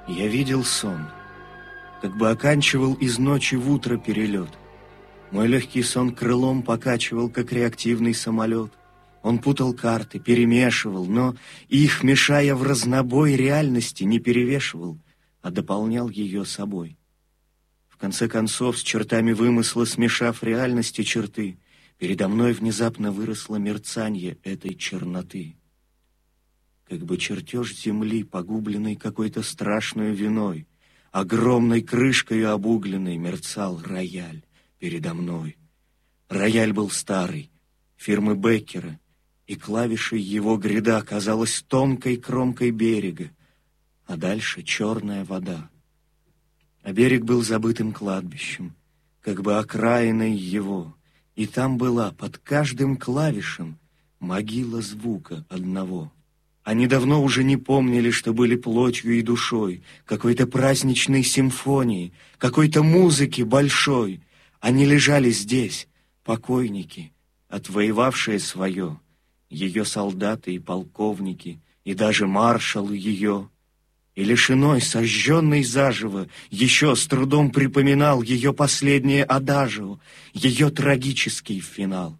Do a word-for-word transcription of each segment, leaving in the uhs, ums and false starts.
Я видел сон, как бы оканчивал из ночи в утро перелет. Мой легкий сон крылом покачивал, как реактивный самолет. Он путал карты, перемешивал, но их, мешая в разнобой, реальности не перевешивал, а дополнял ее собой. В конце концов, с чертами вымысла смешав реальности черты, передо мной внезапно выросло мерцанье этой черноты. Как бы чертеж земли, погубленный какой-то страшной виной, огромной крышкой обугленной мерцал рояль передо мной. Рояль был старый, фирмы Беккера, и клавишей его гряда казалась тонкой кромкой берега, а дальше черная вода. А берег был забытым кладбищем, как бы окраиной его, и там была под каждым клавишем могила звука одного. Они давно уже не помнили, что были плотью и душой, какой-то праздничной симфонии, какой-то музыки большой. Они лежали здесь, покойники, отвоевавшие свое, ее солдаты и полковники, и даже маршал ее. И лишеной, сожженный заживо, еще с трудом припоминал ее последнее адажио, ее трагический финал.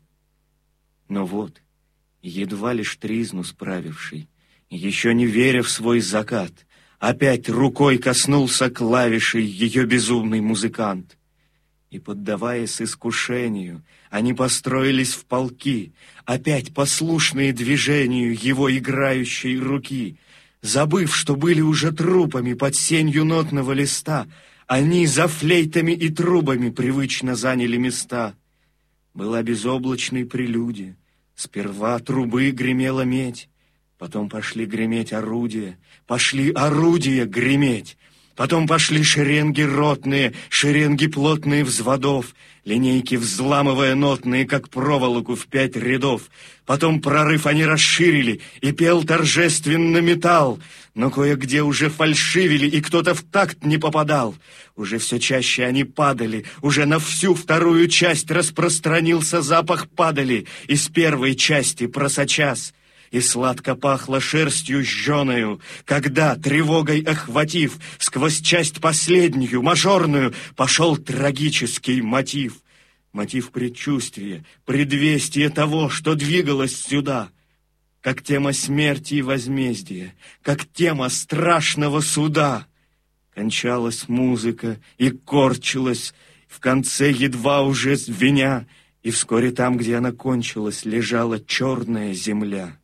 Но вот, едва лишь тризну справивший, еще не веря в свой закат, опять рукой коснулся клавишей ее безумный музыкант. И, поддаваясь искушению, они построились в полки, опять послушные движению его играющей руки. Забыв, что были уже трупами под сенью нотного листа, они за флейтами и трубами привычно заняли места. Была безоблачной прелюдия, сперва трубы гремела медь, потом пошли греметь орудия, пошли орудия греметь, потом пошли шеренги ротные, шеренги плотные взводов, линейки взламывая нотные, как проволоку в пять рядов. Потом прорыв они расширили, и пел торжественно металл, но кое-где уже фальшивили, и кто-то в такт не попадал. Уже все чаще они падали, уже на всю вторую часть распространился запах падали, из первой части просочас. И сладко пахло шерстью жженую, когда, тревогой охватив, сквозь часть последнюю, мажорную, пошел трагический мотив. Мотив предчувствия, предвестия того, что двигалось сюда. Как тема смерти и возмездия, как тема страшного суда. Кончалась музыка и корчилась, в конце едва уже звеня, и вскоре там, где она кончилась, лежала черная земля.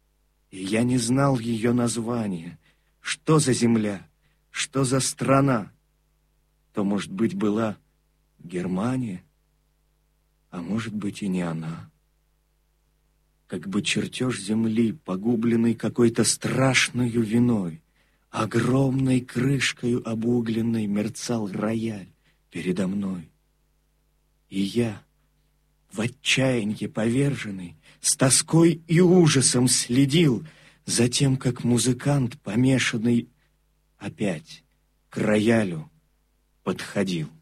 И я не знал ее названия. Что за земля? Что за страна? То, может быть, была Германия, а может быть и не она. Как бы чертеж земли, погубленный какой-то страшною виной, огромной крышкою обугленной мерцал рояль передо мной. И я, в отчаянье поверженный, с тоской и ужасом следил за тем, как музыкант, помешанный, опять к роялю подходил.